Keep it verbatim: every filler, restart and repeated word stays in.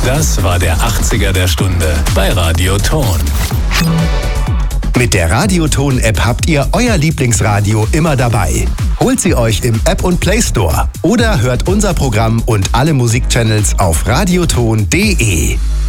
Das war der achtziger der Stunde bei Radio Ton. Mit der Radio Ton App habt ihr euer Lieblingsradio immer dabei. Holt sie euch im App und Play Store oder hört unser Programm und alle Musikchannels auf radioton punkt de.